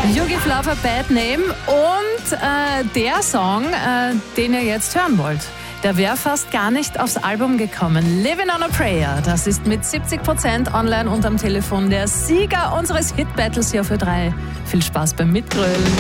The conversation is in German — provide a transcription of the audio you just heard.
You Give Love a Bad Name und der Song, den ihr jetzt hören wollt, der wäre fast gar nicht aufs Album gekommen. Living on a Prayer, das ist mit 70% online und am Telefon der Sieger unseres Hit-Battles hier für 3. Viel Spaß beim Mitgrölen.